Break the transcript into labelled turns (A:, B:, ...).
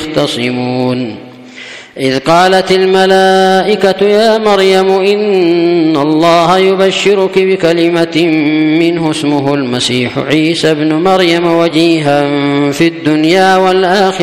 A: يختصمون. إذ قالت الملائكة يا مريم إن الله يبشرك بكلمة منه اسمه المسيح عيسى ابن مريم وجيها في الدنيا والآخرة